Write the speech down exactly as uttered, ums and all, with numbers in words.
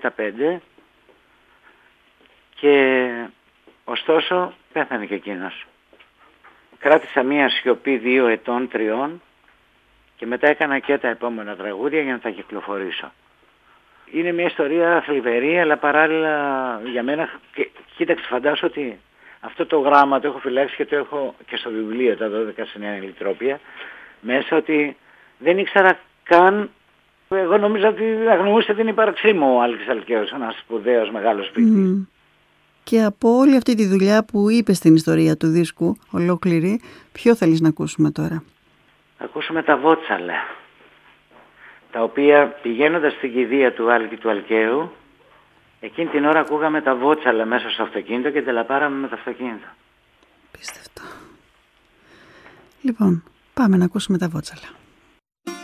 τα πέντε και ωστόσο πέθανε και εκείνος. Κράτησα μία σιωπή δύο ετών, τριών και μετά έκανα και τα επόμενα τραγούδια για να τα κυκλοφορήσω. Είναι μια ιστορία θλιβερή, αλλά παράλληλα για μένα, και, κοίταξε, φαντάσου ότι αυτό το γράμμα το έχω φυλάξει και το έχω και στο βιβλίο, τα δώδεκα σε νέα ηλιτρόπια, μέσα, ότι δεν ήξερα καν, εγώ νόμιζα ότι αγνοούσε την ύπαρξή μου ο Άλκης Αλκαίος, ένας σπουδαίος μεγάλος ποιητής. Mm. Και από όλη αυτή τη δουλειά που είπες στην ιστορία του δίσκου, ολόκληρη, ποιο θέλεις να ακούσουμε τώρα? Ακούσουμε τα Βότσαλα, τα οποία πηγαίνοντας στην κηδεία του Άλκη του Αλκαίου, εκείνη την ώρα ακούγαμε τα Βότσαλα μέσα στο αυτοκίνητο και τελαπάραμε με το αυτοκίνητο. Πίστευτο. Λοιπόν, πάμε να ακούσουμε τα Βότσαλα.